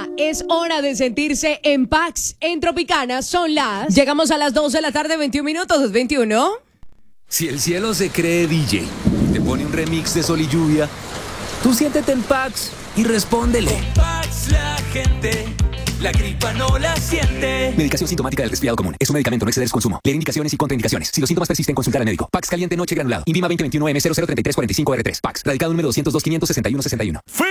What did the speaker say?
Es hora de sentirse en Pax. En Tropicana son las... Llegamos a las 12 de la tarde, 21 minutos, 21. Si el cielo se cree DJ, te pone un remix de Sol y Lluvia, tú siéntete en Pax y respóndele. Con Pax la gente, la gripa no la siente. Medicación sintomática del resfriado común. Es un medicamento, no exceder su consumo. Leer indicaciones y contraindicaciones. Si los síntomas persisten, consultar al médico. Pax caliente noche granulado. Invima 2021 M003345R3. Pax. Radicado número 202 561 61.